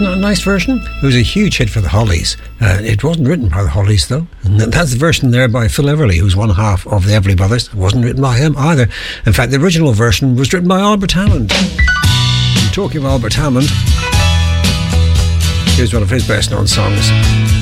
a nice version? It was a huge hit for the Hollies. It wasn't written by the Hollies, though. And that's the version there by Phil Everly, who's one half of the Everly Brothers. It wasn't written by him either. In fact, the original version was written by Albert Hammond. And talking of Albert Hammond, here's one of his best known songs.